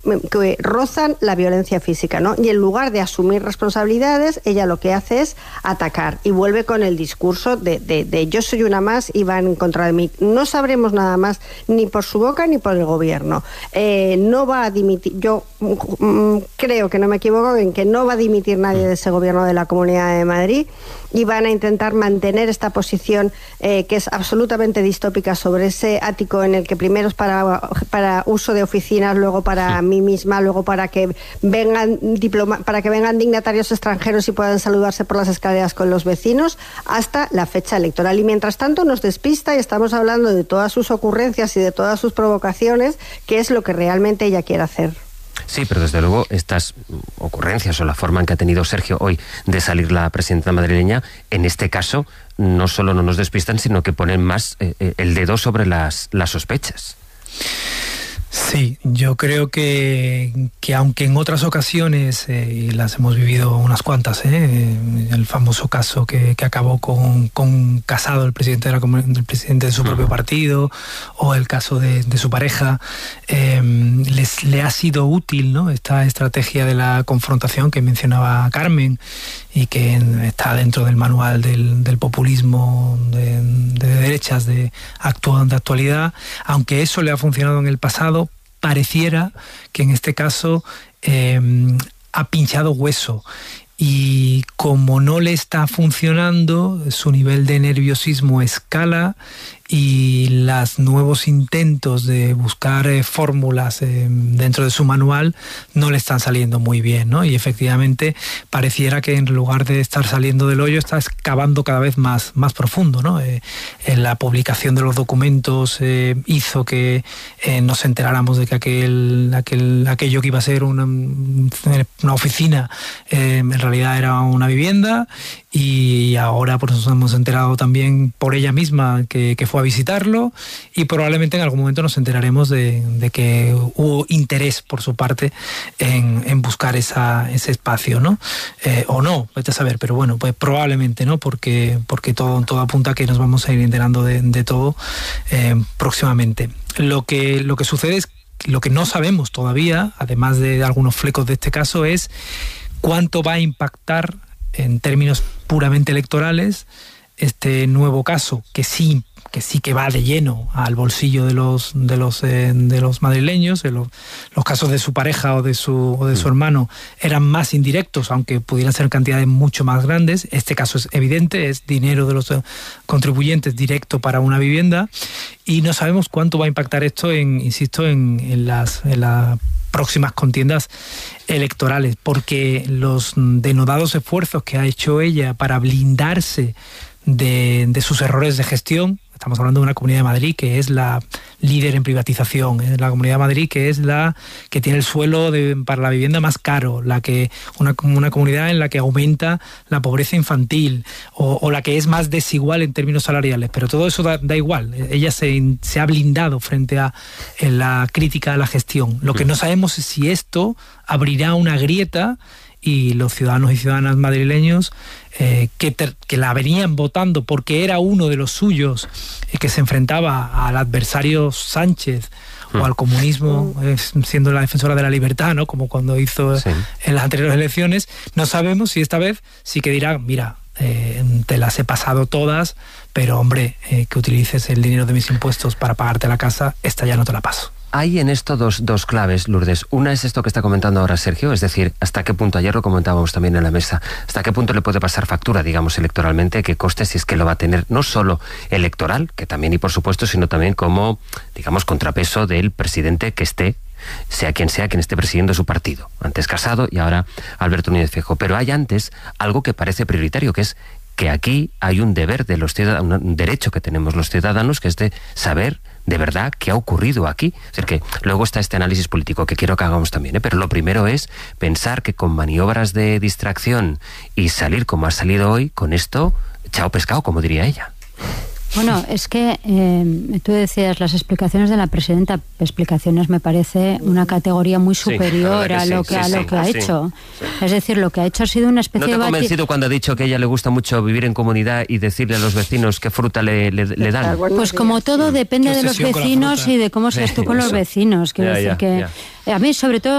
que rozan la violencia física, ¿no? Y en lugar de asumir responsabilidades, ella lo que hace es atacar y vuelve con el discurso de yo soy una más y van en contra de mí. No sabremos nada más ni por su boca ni por el gobierno. No va a dimitir, yo creo que no me equivoco en que no va a dimitir nadie de ese gobierno de la Comunidad de Madrid y van a intentar mantener esta posición que es absolutamente distópica sobre ese ático en el que primero es para uso de oficinas, luego para mí misma, luego para que vengan dignatarios extranjeros y puedan saludarse por las escaleras con los vecinos, hasta la fecha electoral. Y mientras tanto nos despista y estamos hablando de todas sus ocurrencias y de todas sus provocaciones, que es lo que realmente ella quiere hacer. Sí, pero desde luego estas ocurrencias o la forma en que ha tenido Sergio hoy de salir la presidenta madrileña, en este caso no solo no nos despistan, sino que ponen más el dedo sobre las sospechas. Sí, yo creo que aunque en otras ocasiones, y las hemos vivido unas cuantas, el famoso caso que acabó con Casado, el presidente de su propio partido, o el caso de su pareja, le ha sido útil, ¿no?, esta estrategia de la confrontación que mencionaba Carmen y que está dentro del manual del populismo de derechas de actualidad. Aunque eso le ha funcionado en el pasado, pareciera que en este caso ha pinchado hueso. Y como no le está funcionando, su nivel de nerviosismo escala y los nuevos intentos de buscar fórmulas dentro de su manual no le están saliendo muy bien, ¿no? Y efectivamente pareciera que en lugar de estar saliendo del hoyo está excavando cada vez más profundo, ¿no? En la publicación de los documentos hizo que nos enteráramos de que aquello que iba a ser una oficina en realidad era una vivienda, y ahora pues nos hemos enterado también por ella misma que fue a visitarlo, y probablemente en algún momento nos enteraremos de que hubo interés por su parte en buscar ese espacio, ¿no? O no, vete a saber, pero bueno, pues probablemente, ¿no? Porque todo apunta a que nos vamos a ir enterando de todo próximamente. Lo que sucede es, lo que no sabemos todavía, además de algunos flecos de este caso, es cuánto va a impactar en términos puramente electorales este nuevo caso, que sí que va de lleno al bolsillo de los madrileños. Los casos de su pareja o de su hermano eran más indirectos, aunque pudieran ser cantidades mucho más grandes. Este caso es evidente, es dinero de los contribuyentes directo para una vivienda, y no sabemos cuánto va a impactar esto en las próximas contiendas electorales, porque los denodados esfuerzos que ha hecho ella para blindarse de sus errores de gestión. Estamos hablando de una Comunidad de Madrid que es la líder en privatización, es la Comunidad de Madrid que es la que tiene el suelo para la vivienda más caro, una comunidad en la que aumenta la pobreza infantil, o la que es más desigual en términos salariales. Pero todo eso da igual. Ella se ha blindado frente a la crítica a la gestión. Lo que no sabemos es si esto abrirá una grieta y los ciudadanos y ciudadanas madrileños que la venían votando porque era uno de los suyos que se enfrentaba al adversario Sánchez o al comunismo, siendo la defensora de la libertad, ¿no?, como cuando hizo en las anteriores elecciones. No sabemos si esta vez sí que dirá, mira, te las he pasado todas, pero hombre, que utilices el dinero de mis impuestos para pagarte la casa, esta ya no te la paso. Hay en esto dos claves, Lourdes. Una es esto que está comentando ahora Sergio, es decir, hasta qué punto, ayer lo comentábamos también en la mesa, hasta qué punto le puede pasar factura, digamos, electoralmente, que coste si es que lo va a tener, no solo electoral, que también y por supuesto, sino también como, digamos, contrapeso del presidente que esté, sea quien esté presidiendo su partido. Antes Casado y ahora Alberto Núñez Feijóo. Pero hay antes algo que parece prioritario, que es que aquí hay un deber de los ciudadanos, un derecho que tenemos los ciudadanos, que es de saber de verdad qué ha ocurrido aquí. Es decir, que luego está este análisis político que quiero que hagamos también, pero lo primero es pensar que con maniobras de distracción y salir como ha salido hoy, con esto, chao pescado, como diría ella. Bueno, es que tú decías las explicaciones de la presidenta, explicaciones me parece una categoría muy superior a lo que ha hecho. Sí. Es decir, lo que ha hecho ha sido una especie de... ¿No te ha convencido cuando ha dicho que a ella le gusta mucho vivir en comunidad y decirle a los vecinos qué fruta le dan? Pues como todo depende de los vecinos y de cómo seas tú con los vecinos. Quiero decir que a mí sobre todo